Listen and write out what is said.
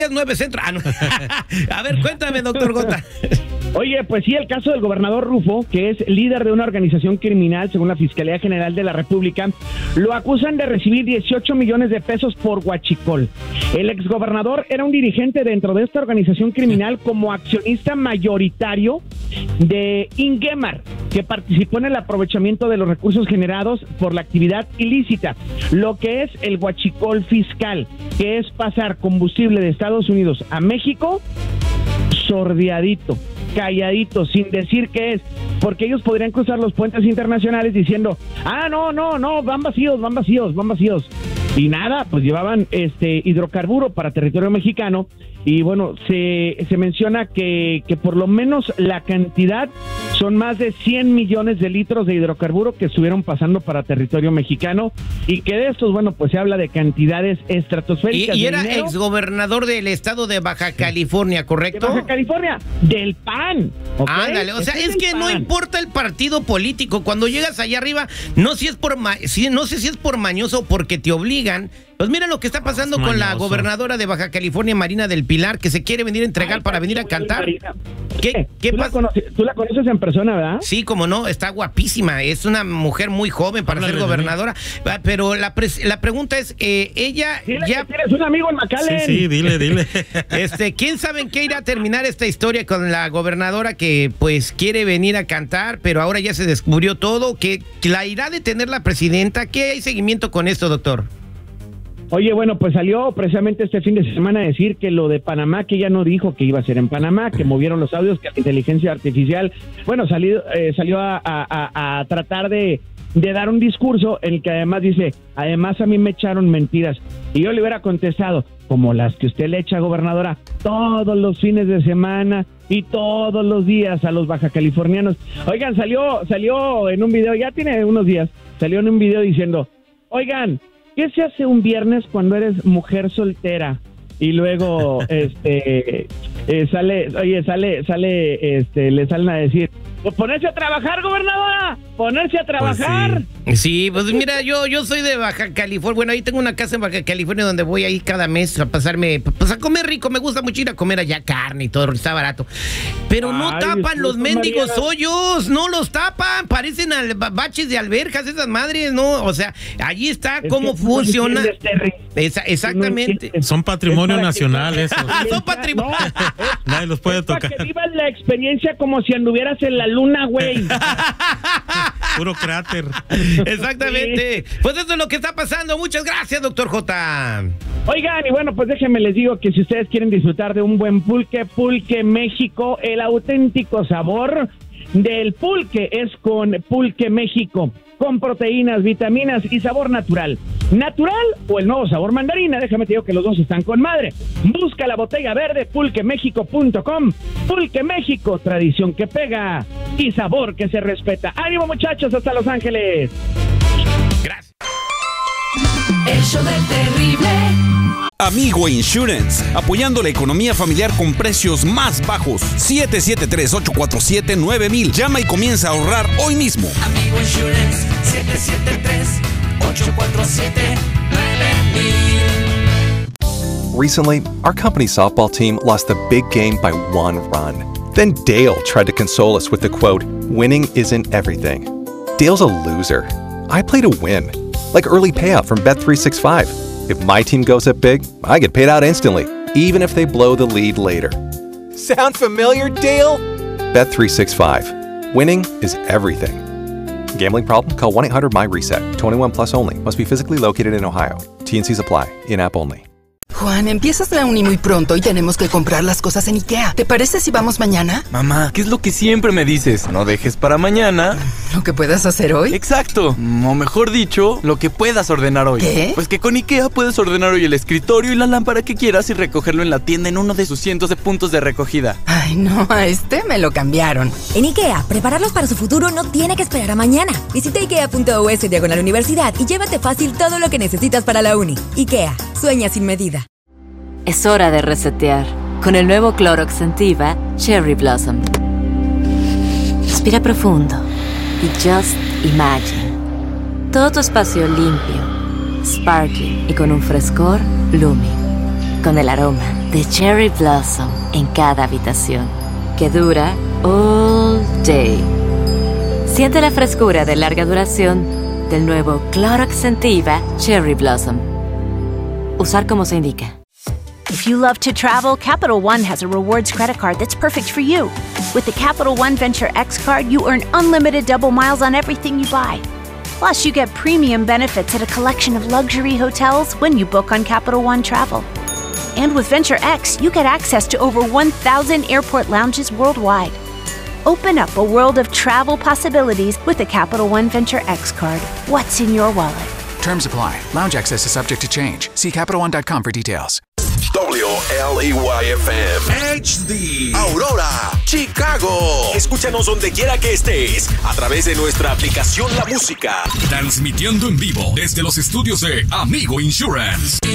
9 Centro. No. A ver, cuéntame, doctor Gota. Oye, pues sí, el caso del gobernador Rufo, que es líder de una organización criminal, según la Fiscalía General de la República, lo acusan de recibir 18 millones de pesos por huachicol. El exgobernador era un dirigente dentro de esta organización criminal como accionista mayoritario de Ingemar, que participó en el aprovechamiento de los recursos generados por la actividad ilícita, lo que es el huachicol fiscal, que es pasar combustible de Estados Unidos a México sordeadito, calladito, sin decir qué es, porque ellos podrían cruzar los puentes internacionales diciendo, no, van vacíos, y nada, pues llevaban hidrocarburo para territorio mexicano. Y bueno, se menciona que por lo menos la cantidad son más de 100 millones de litros de hidrocarburo que estuvieron pasando para territorio mexicano, y que de estos, bueno, pues se habla de cantidades estratosféricas. Y era exgobernador del estado de Baja California, ¿correcto? De Baja California, del PAN. ¿Okay? Ándale, o sea, es que no importa el partido político, cuando llegas allá arriba, no sé si es por mañoso o porque te obligan. Pues mira lo que está pasando con la gobernadora de Baja California, Marina del Pilar, que se quiere venir a entregar para venir a cantar. ¿Qué pasa? ¿Tú la conoces en persona, verdad? Sí, como no, está guapísima, es una mujer muy joven para ser gobernadora, pero la pregunta es, ella dile ya... que tienes un amigo en McAllen. Sí, dile. ¿Quién sabe en qué irá a terminar esta historia con la gobernadora que pues quiere venir a cantar, pero ahora ya se descubrió todo? ¿Que la irá a detener la presidenta? ¿Qué hay seguimiento con esto, doctor? Oye, bueno, pues salió precisamente este fin de semana a decir que lo de Panamá, que ella no dijo que iba a ser en Panamá, que movieron los audios, que la inteligencia artificial, bueno, salió a tratar de dar un discurso en el que además dice, además a mí me echaron mentiras. Y yo le hubiera contestado, como las que usted le echa, gobernadora, todos los fines de semana y todos los días a los bajacalifornianos. Oigan, salió en un video, ya tiene unos días, salió en un video diciendo, oigan, ¿qué se hace un viernes cuando eres mujer soltera? Y luego le salen a decir, pues ponerse a trabajar, gobernadora, ponerse a trabajar. Pues sí, pues mira, yo soy de Baja California. Bueno, ahí tengo una casa en Baja California donde voy ahí cada mes a pasarme, pues a comer rico. Me gusta mucho ir a comer allá carne y todo, está barato. Pero no tapan los mendigos hoyos, no los tapan, parecen baches de alberjas esas madres, ¿no? O sea, allí está cómo funciona. Exactamente. Son patrimonio nacional esos. Son patrimonio. Nadie los puede tocar. Para que vivas la experiencia como si anduvieras en la luna, güey. Puro cráter. Exactamente. Sí. Pues eso es lo que está pasando. Muchas gracias, doctor J. Oigan, y bueno, pues déjenme les digo que si ustedes quieren disfrutar de un buen pulque México, el auténtico sabor del pulque es con Pulque México, con proteínas, vitaminas y sabor natural. Natural o el nuevo sabor mandarina, déjame te digo que los dos están con madre. Busca la botella verde pulquemexico.com. Pulque México, tradición que pega y sabor que se respeta. ¡Ánimo, muchachos! ¡Hasta Los Ángeles! Gracias. El show del terrible. Amigo Insurance, apoyando la economía familiar con precios más bajos. 773-847-9000. Llama y comienza a ahorrar hoy mismo. Amigo Insurance, 773-847-9000. Recently, our company's softball team lost the big game by 1 run. Then Dale tried to console us with the quote, "Winning isn't everything." Dale's a loser. I play to win. Like early payout from Bet365. If my team goes up big, I get paid out instantly, even if they blow the lead later. Sound familiar, Dale? Bet365. Winning is everything. Gambling problem? Call 1-800-MY-RESET. 21 plus only. Must be physically located in Ohio. T&Cs apply. In-app only. Juan, empiezas la uni muy pronto y tenemos que comprar las cosas en IKEA. ¿Te parece si vamos mañana? Mamá, ¿qué es lo que siempre me dices? No dejes para mañana ¿lo que puedas hacer hoy? Exacto, o mejor dicho, lo que puedas ordenar hoy. ¿Qué? Pues que con IKEA puedes ordenar hoy el escritorio y la lámpara que quieras y recogerlo en la tienda en uno de sus cientos de puntos de recogida. Ay, no, a este me lo cambiaron. En IKEA, prepararlos para su futuro no tiene que esperar a mañana. Visita IKEA.us/universidad y llévate fácil todo lo que necesitas para la uni. IKEA, sueña sin medida. Es hora de resetear con el nuevo Clorox Scentiva Cherry Blossom. Respira profundo y just imagine. Todo tu espacio limpio, sparkling y con un frescor blooming. Con el aroma de Cherry Blossom en cada habitación, que dura all day. Siente la frescura de larga duración del nuevo Clorox Scentiva Cherry Blossom. Usar como se indica. If you love to travel, Capital One has a rewards credit card that's perfect for you. With the Capital One Venture X card, you earn unlimited double miles on everything you buy. Plus, you get premium benefits at a collection of luxury hotels when you book on Capital One Travel. And with Venture X, you get access to over 1,000 airport lounges worldwide. Open up a world of travel possibilities with the Capital One Venture X card. What's in your wallet? Terms apply. Lounge access is subject to change. See CapitalOne.com for details. WLEY-FM HD Aurora, Chicago. Escúchanos donde quiera que estés a través de nuestra aplicación La Música. Transmitiendo en vivo desde los estudios de Amigo Insurance.